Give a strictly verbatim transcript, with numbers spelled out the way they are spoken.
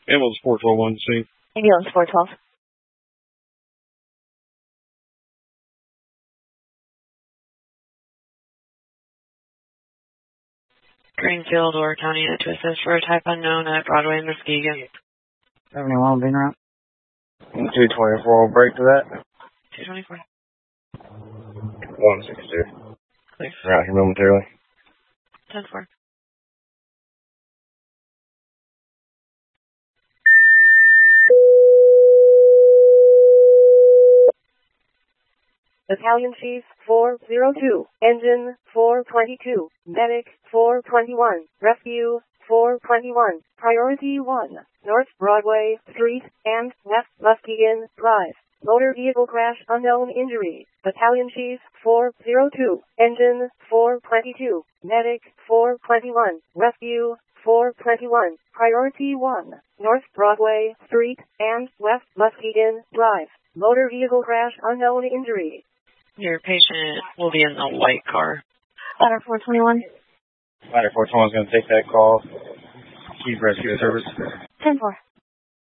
Ambulance four twelve one, see. Ambulance four twelve. Greenfield or County to assist for a type unknown at Broadway and Muskegon. seventy-one being route. two twenty-four will break to that. two twenty-four. one sixty-two. Clear. Right here momentarily. ten four. Battalion Chief four zero two, Engine four twenty-two, Medic four twenty-one, Rescue four twenty-one, Priority one, North Broadway Street and West Muskegon Drive. Motor vehicle crash, unknown injury. Battalion Chief four zero two, Engine four twenty-two, Medic four twenty-one, Rescue four twenty-one, Priority one, North Broadway Street and West Muskegon Drive. Motor vehicle crash, unknown injury. Your patient will be in the white car. Ladder four twenty-one. Ladder four twenty-one is going to take that call. Chief Rescue Service. ten four.